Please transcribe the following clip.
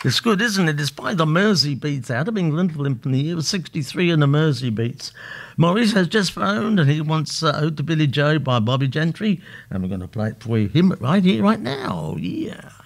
It's good, isn't it? It's by the Mersey Beats out of England from the year of 63 in the Mersey Beats. Maurice has just phoned and he wants Ode to Billy Joe by Bobby Gentry, and we're going to play it for him right here, right now. Yeah.